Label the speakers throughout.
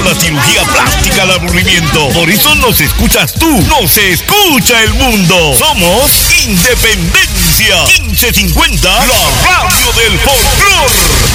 Speaker 1: llegó la cirugía plástica al aburrimiento. Por eso nos escuchas tú, nos escucha el mundo. Somos Independencia 1550, la radio del folclor.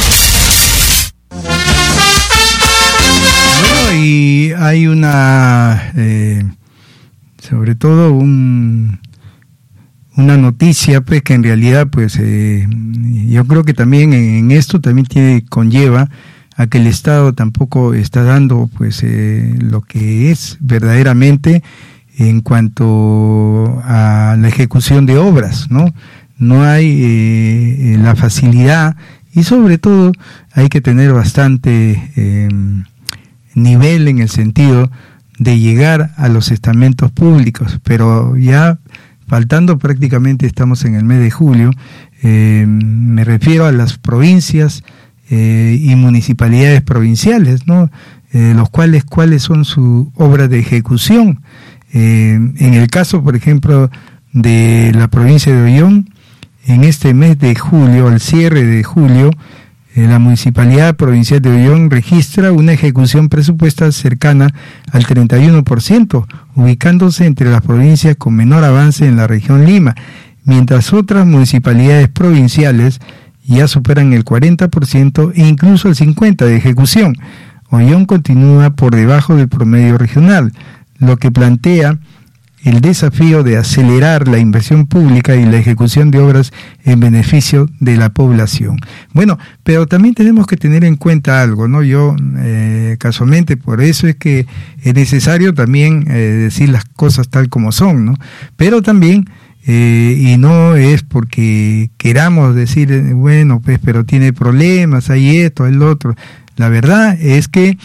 Speaker 2: Bueno, y hay una, sobre todo una noticia, pues, que en realidad, pues, yo creo que también en esto también conlleva a que el Estado tampoco está dando, pues, lo que es verdaderamente en cuanto a la ejecución de obras, ¿no? No hay la facilidad, y sobre todo hay que tener bastante nivel en el sentido de llegar a los estamentos públicos, pero ya faltando prácticamente, estamos en el mes de julio, me refiero a las provincias y municipalidades provinciales, ¿no? ¿Cuáles son sus obras de ejecución? En el caso, por ejemplo, de la provincia de Ollón, en este mes de julio, al cierre de julio, la Municipalidad Provincial de Ollón registra una ejecución presupuestal cercana al 31%, ubicándose entre las provincias con menor avance en la región Lima, mientras otras municipalidades provinciales ya superan el 40% e incluso el 50% de ejecución. Ollón continúa por debajo del promedio regional, lo que plantea el desafío de acelerar la inversión pública y la ejecución de obras en beneficio de la población. Bueno, pero también tenemos que tener en cuenta algo, ¿no? Yo, casualmente, por eso es que es necesario también decir las cosas tal como son, ¿no? Pero también, y no es porque queramos decir, bueno, pues, pero tiene problemas, hay esto, el otro. La verdad es que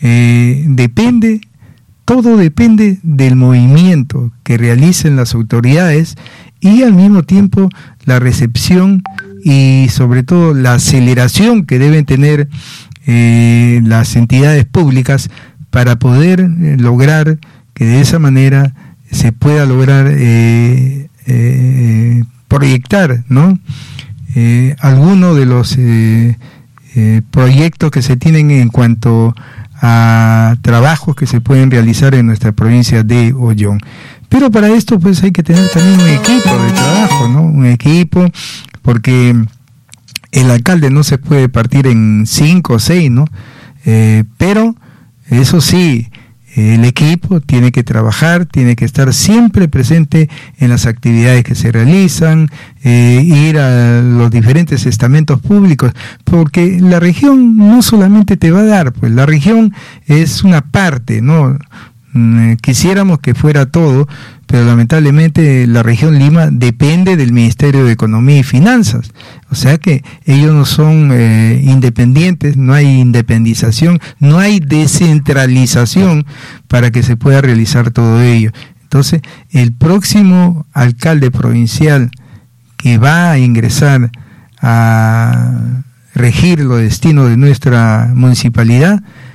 Speaker 2: todo depende del movimiento que realicen las autoridades y al mismo tiempo la recepción y sobre todo la aceleración que deben tener las entidades públicas para poder lograr que de esa manera se pueda lograr proyectar, ¿no? Algunos de los proyectos que se tienen en cuanto a trabajos que se pueden realizar en nuestra provincia de Ollón. Pero para esto, pues, hay que tener también un equipo de trabajo, ¿no? Un equipo, porque el alcalde no se puede partir en 5 o 6, ¿no? Pero eso sí, el equipo tiene que trabajar, tiene que estar siempre presente en las actividades que se realizan, ir a los diferentes estamentos públicos, porque la región no solamente te va a dar, pues la región es una parte, ¿no? Quisiéramos que fuera todo, pero lamentablemente la región Lima depende del Ministerio de Economía y Finanzas, o sea que ellos no son independientes, no hay independización, no hay descentralización para que se pueda realizar todo ello. Entonces, el próximo alcalde provincial que va a ingresar a regir los destinos de nuestra municipalidad